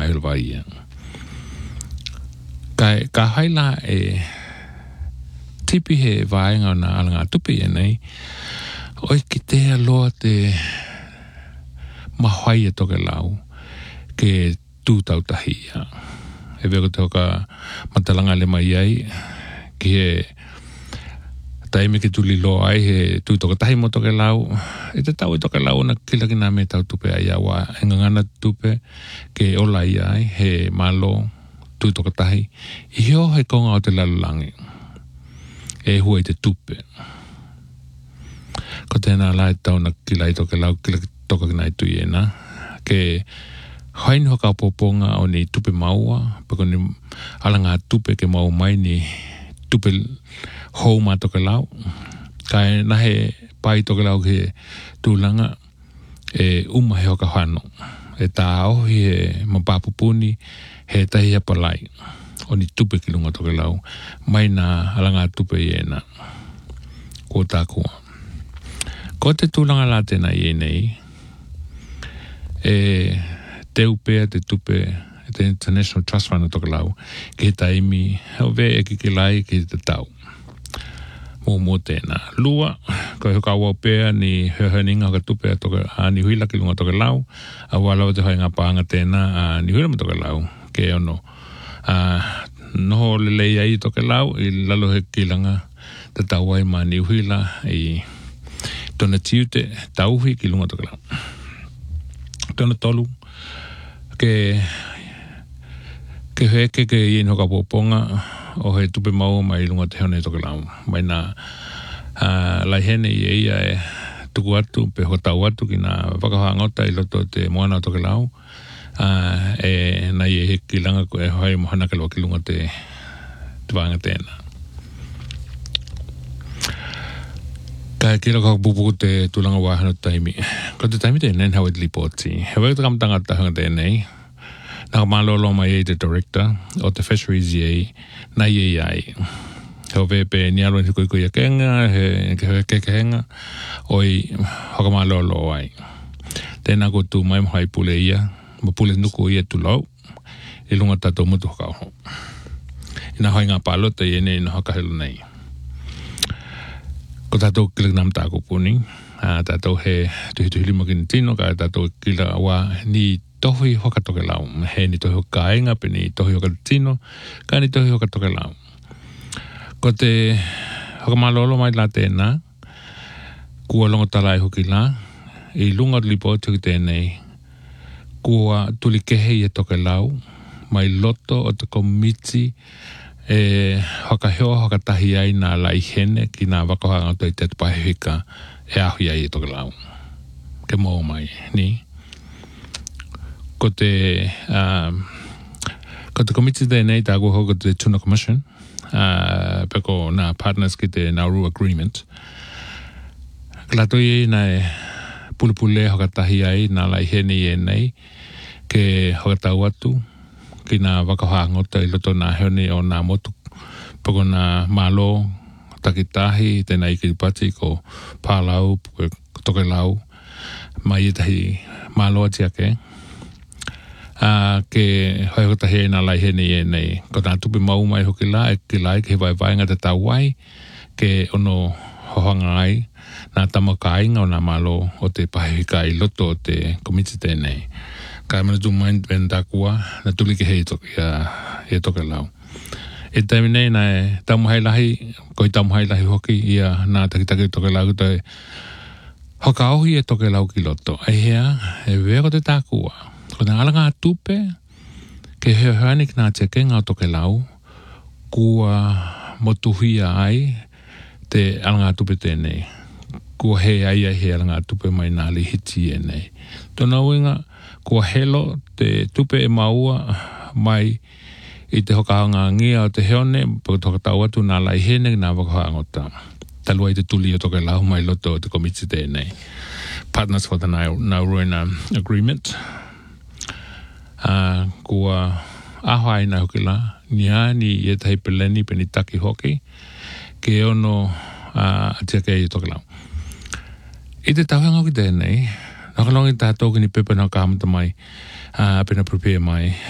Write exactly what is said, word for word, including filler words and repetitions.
kahilwa ia. Kai ka haila e tipi he vaenga na alanga tupi e nei, oi ki te aloa te mahai e toke lau ke tūtau tahi ia. E veko te hoka matalanga le mai ai ki he taime ki tuli loa ai he tūtoka tahi mo toke lau. E te tau e toke lau na kila ki nā me tau tupe ai awa engangana tupe ke ola ia ai he malo tūtoka tahi. I heo he konga o te lalulangi. E hua i te tupe. Ko tēnā lai tau na kila i toke lau kila ki toka ki nai tui e na. Ke haini hoka poponga o ni tupe maua. Pako ni alanga tupe ke mau mai ni tupe hou ma toke lau. Kai nahe pai toke lau ke tūlanga e uma he hoka whano. E tā ohi he mapapupuni he tahi apalai. O ni tupe ki lunga toke lau. Mai nā alanga tupe i e na. Ko tā kua. Ko te tūlanga la tēnā i e nei. E te upea te tupe te International Trust Fund toke lau. Ke taimi heo ve e ki lai ki te tau. Mō mō tēnā. Lua, ko he kaua pēa ni heheninga haka tupea toke a ni huila ki lunga toke lau. A walau te hoi ngā pāanga tēnā a ni huila ma toke lau. Ke ono. A noho le lei ai toke lau i lalo he kilanga te tauai ma ni huila i tona tiu te tauhi ki lunga toke lau. Tona tolu ke ke heke ke i hoka poponga o he tupe mau mai lunga te hone toke lau. Mai nā uh, lai hene i eia e tuku atu pe ho tau atu ki nā whakahangota i loto te moana toke lau. Uh, e nai e he ki langa ko e hoi mohana ke loa ki lunga te te wanga tēnā. Ka kira ka pupuku te tūlanga wāhana taimi. Ko te taimi te nen hau i lipoti. He wai te kamatanga tahanga tēnei. Nā ka mālolo mai e te director o te fisheries i e nai e ai. Heo vepe ni alo ni kuikui a kenga, he ke ke henga, oi hoka mālolo ai. Tēnā ko tū mai mahai pule ia, ma pule nuku ia tu lau, i lunga tato mutu hoka oho. Ina hoi ngā pālota i ene ina hoka helu nei. Ko tato kila nam tāko puni, tato he tuhi tuhi lima kini tino, ka tato kila wa ni tohi hoka toke lau. He ni tohi hoka ainga, pe ni tohi hoka tino, ka ni tohi hoka toke lau. Ko te hoka malolo mai la tēnā, kua longa talai hoki la, i lunga lipo tuki tēnei, kua tuli kehe i e toke lau, mai loto o te komiti, e hoka heo hoka tahi ai nā lai hene ki nā wakahoanga toi te pahihika e ahui ai e toke lau. Ke mō mai, ni? Ko te, um, ko te komiti tēnei tā kua hoka te Tuna Commission, uh, peko nā partners ki te Nauru Agreement. Klato i nā e pulupule hoka tahi ai nā lai hene i e nei, ke hoka tau atu, ki nā wakahoangota i loto nā heone o nā motu, pako nā malo takitahi, tēnā i kiripati ko pālau, toke lau, mai i tahi malo atiake. Uh, ke hoi hota he nā lai hene i e nei. Ko nā tupi mau mai hoki la, e ki lai ke vai vai ngā te tauai, ke ono hohanga ai, nā tamaka ainga o nā malo o te pahihika i loto o te komiti tēnei. Ka mana tu mai ben takua, na tuli ke hei toki, uh, e toke lau. E taimi nei nā e tamuhai lahi, koi tamuhai lahi hoki, ia nā takitaki toke lau kuta e hoka ohi e toke lau ki loto. E hea, e veko te takua. Ko te alanga tupe, ke heo heani ki nā te kenga o toke lau, kua motuhia ai te alanga tupe tēnei. Kua he ai ai he alanga tupe mai nā li hiti e nei. Tōna uinga, kua helo te tupe e maua mai i te hokaanga ngia o te heone, pako toka tau atu nā lai hene nā wakahoangota. Talua i te tuli o toke lau mai loto o te komiti tēnei. Partners for the Nauru Agreement. Uh, kua ahai nā hoki la, ni ani i e tahi peleni pe ni taki hoki, ke ono uh, atia kei i toke lau. I te tauhanga ki tēnei, nakalongi tātou ki ni pepe nā kāmata mai, uh, pena prepare mai,